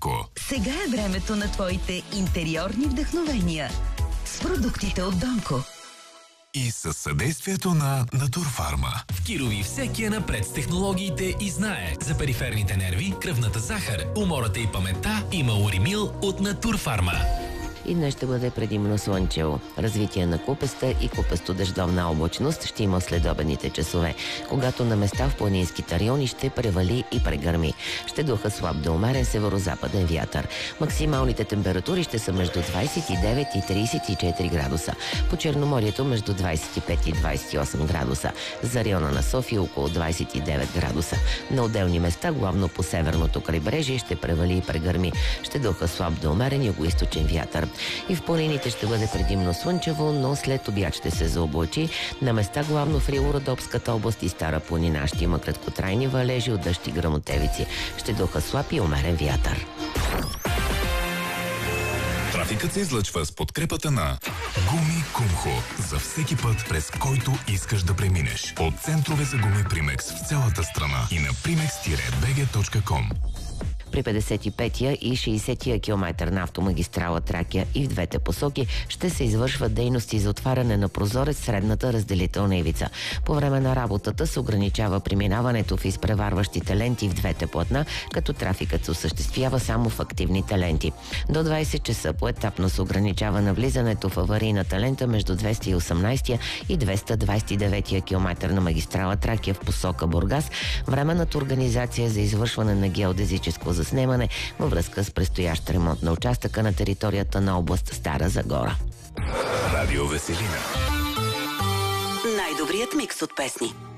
Донко. Сега е времето на твоите интериорни вдъхновения с продуктите от Донко. И със съдействието на Натурфарма. В Кирови всеки е напред с технологиите и знае. За периферните нерви, кръвната захар, умората и паметта има Уримил от Натурфарма. И днес ще бъде предимно слънчево. Развитие на купеста и купесто-дъждовна облачност ще има в следобедните часове, когато на места в планинските райони ще превали и прегърми. Ще духа слаб до умерен северо-западен вятър. Максималните температури ще са между 29 и 34 градуса. По Черноморието между 25 и 28 градуса. За района на София около 29 градуса. На отделни места, главно по северното крайбрежие, ще превали и прегърми. Ще духа слаб до умерен югоизточен вятър. И в планините ще бъде предимно слънчево, но след обяд ще се заоблачи. На места главно в Рило-Родопската област и Стара планина ще има краткотрайни валежи от дъжд и гръмотевици. Ще духа слаб и умерен вятър. Трафикът се излъчва с подкрепата на Гуми Кумхо. За всеки път, през който искаш да преминеш. От центрове за гуми Примекс в цялата страна и на primex-bg.com. При 55-я и 60-я километър на автомагистрала Тракия и в двете посоки ще се извършват дейности за отваряне на прозорец средната разделителна ивица. По време на работата се ограничава преминаването в изпреварващите ленти в двете платна, като трафикът се осъществява само в активните ленти. До 20 часа поетапно се ограничава навлизането в аварийната лента между 218 и 229 километър на магистрала Тракия в посока Бургас. Временната организация за извършване на геодезическо заснемане във връзка с предстоящ ремонт на участъка на територията на област Стара Загора. Радио Веселина. Най-добрият микс от песни.